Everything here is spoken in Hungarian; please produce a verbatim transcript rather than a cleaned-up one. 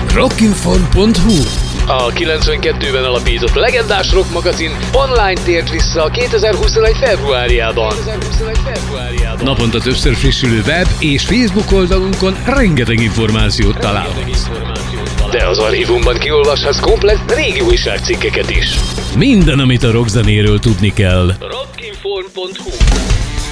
rockinform pont hu. A kilencvenkettőben alapított legendás rock magazin online tért vissza a kétezer-huszonegy februárjában. Naponta többször frissülő web és Facebook oldalunkon rengeteg információt találhatsz. De az archívumban kiolvashatsz komplett régi újságcikkeket is. Minden, amit a rockzenéről tudni kell. rockinform pont hu